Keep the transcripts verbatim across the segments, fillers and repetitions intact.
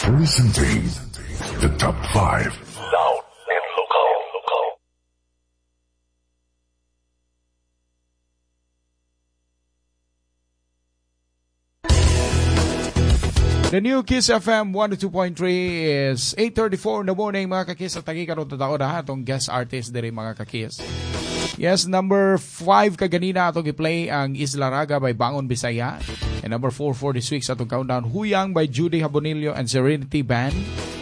Presenting the top five. Loud and local. local. The new Kiss F M one oh two point three is eight thirty-four in the morning, mga kakis. At tagi karon tatao na itong guest artist diri, mga kakis. Yes, number five kaganina atong i-play ang Isla Raga by Bangon Bisaya. And number four for this week's atong countdown, Huyang by Judy Habonillo and Serenity Band.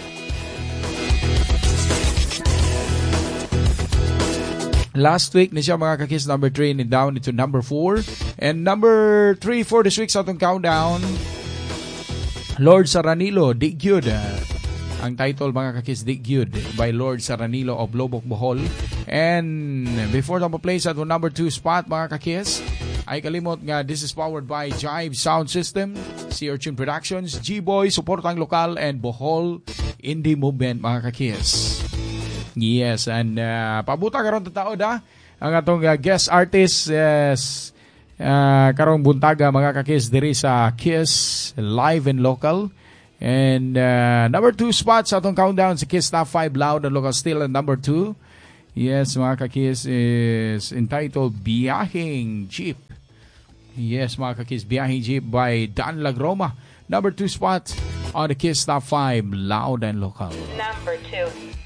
Last week ni siya, mga kakis, number three, and down into number four. And number three for this week's atong countdown, Lord Saranilo, Di Gyud. Ang title, mga kakis, Di Gyud by Lord Saranilo of Lobok, Bohol. And before na ma-play sa number two spot, mga kakis, ay kalimot nga this is powered by Jive Sound System, C Urchin Productions, G-Boy, Suportang Lokal, and Bohol Indie Movement, mga kakis. Yes, and uh, pabuta karon tataod ha, ang atong uh, guest artist, yes, Uh, karong buntaga, mga kakis, diri sa Kiss Live and Local. And uh, number two spots atong countdown sa Kiss Top five Loud and Local still at number two. Yes, mga kakis, is entitled Biyahing Jeep. Yes, mga kakis, Biyahing Jeep by Dan Lagroma. Number two spot on the Kiss Top five Loud and Local. Number two.